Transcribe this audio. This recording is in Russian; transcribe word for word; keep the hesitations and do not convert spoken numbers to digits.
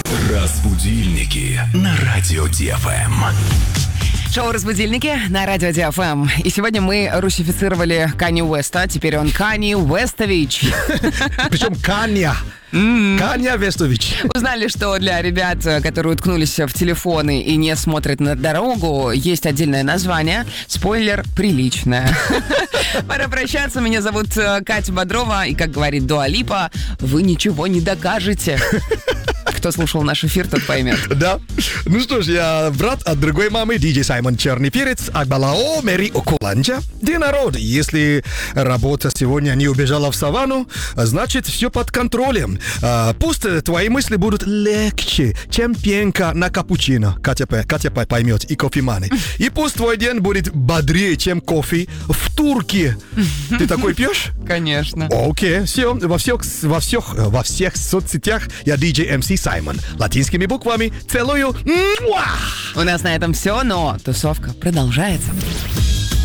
Разбудильники на радио Ди Эф Эм. Шоу «Разбудильники» на радио Ди Эф Эм. И сегодня мы русифицировали Канье Уэста. Теперь он Канье Уэстович. Причем Канья. Канья Вестович. Узнали, что для ребят, которые уткнулись в телефоны и не смотрят на дорогу, есть отдельное название. Спойлер приличное. Пора прощаться. Меня зовут Катя Бодрова. И, как говорит Дуа Липа, вы ничего не докажете. Кто слушал наш эфир, тот поймет. Да. Ну что ж, я брат от другой мамы, диджей Саймон Черный Перец, Акбалао Мэри Окуланджа. Где народ? Если работа сегодня не убежала в саванну, значит все под контролем. А, пусть твои мысли будут легче, чем пенка на капучино. Катя, Катя поймет, и кофеманы. И пусть твой день будет бодрее, чем кофе в Турке. Ты такой пьешь? Конечно. Окей, все. Во всех, во всех, во всех соцсетях я диджей эм си Саймон. Латинскими буквами. Целую. У нас на этом все, но тусовка продолжается.